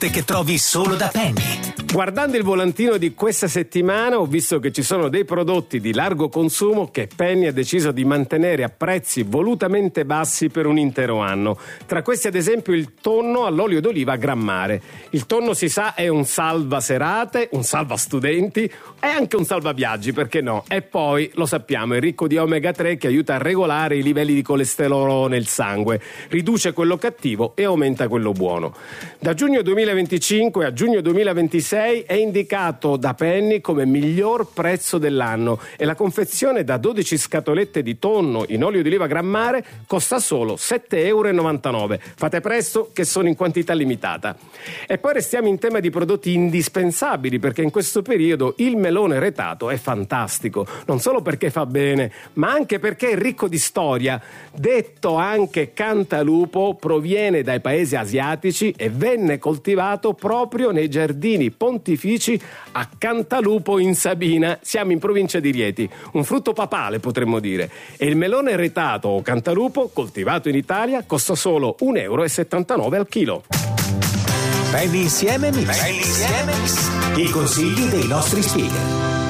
che trovi solo da Penny. Guardando il volantino di questa settimana ho visto che ci sono dei prodotti di largo consumo che Penny ha deciso di mantenere a prezzi volutamente bassi per un intero anno. Tra questi ad esempio il tonno all'olio d'oliva Grammare. Il tonno, si sa, è un salva serate, un salva studenti e anche un salva viaggi, perché no? E poi, lo sappiamo, è ricco di omega 3 che aiuta a regolare i livelli di colesterolo nel sangue, riduce quello cattivo e aumenta quello buono. Da giugno 2025 a giugno 2026 è indicato da Penny come miglior prezzo dell'anno e la confezione da 12 scatolette di tonno in olio di oliva Grammare costa solo 7,99 €. Fate presto che sono in quantità limitata. E poi restiamo in tema di prodotti indispensabili, perché in questo periodo il melone retato è fantastico, non solo perché fa bene, ma anche perché è ricco di storia. Detto anche cantalupo, proviene dai paesi asiatici e venne coltivato proprio nei giardini pontifici a Cantalupo in Sabina. Siamo in provincia di Rieti, un frutto papale potremmo dire. E il melone retato o cantalupo coltivato in Italia costa solo 1,79 € al chilo. Penny insieme Mix. I consigli dei nostri speaker.